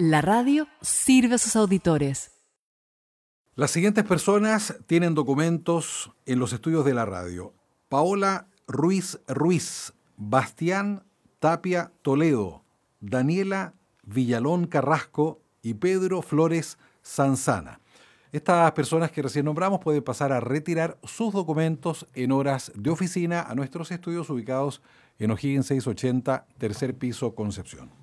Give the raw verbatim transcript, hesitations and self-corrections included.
La radio sirve a sus auditores. Las siguientes personas tienen documentos en los estudios de la radio: Paola Ruiz Ruiz, Bastián Tapia Toledo, Daniela Villalón Carrasco y Pedro Flores Sanzana. Estas personas que recién nombramos pueden pasar a retirar sus documentos en horas de oficina a nuestros estudios ubicados en O'Higgins seiscientos ochenta, tercer piso, Concepción.